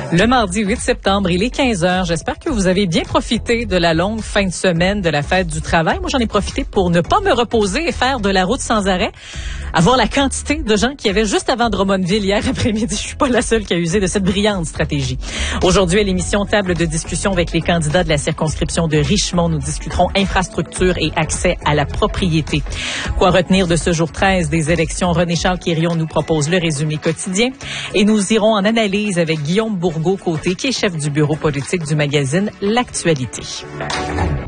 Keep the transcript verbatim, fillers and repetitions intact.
Le mardi huit septembre, il est quinze heures. J'espère que vous avez bien profité de la longue fin de semaine de la fête du travail. Moi, j'en ai profité pour ne pas me reposer et faire de la route sans arrêt. À voir la quantité de gens qu'il y avait juste avant Drummondville hier après-midi. Je suis pas la seule qui a usé de cette brillante stratégie. Aujourd'hui, à l'émission Table de discussion avec les candidats de la circonscription de Richmond, nous discuterons infrastructure et accès à la propriété. Quoi retenir de ce jour treize des élections? René-Charles Quirion nous propose le résumé quotidien et nous irons en analyse avec Guillaume Bourgault-Côté, qui est chef du bureau politique du magazine L'Actualité.